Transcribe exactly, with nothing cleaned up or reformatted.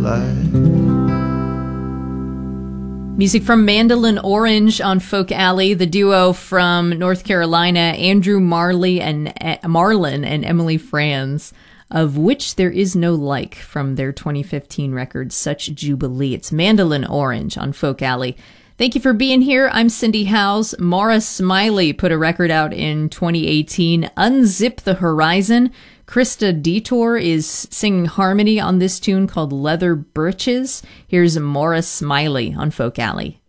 light. Music from Mandolin Orange on Folk Alley, the duo from North Carolina, Andrew Marley and uh, Marlin and Emily Franz, of which there is no like, from their twenty fifteen record, Such Jubilee. It's Mandolin Orange on Folk Alley. Thank you for being here. I'm Cindy Howes. Maura Smiley put a record out in twenty eighteen, Unzip the Horizon. Krista Detour is singing harmony on this tune called Leather Birches. Here's Maura Smiley on Folk Alley.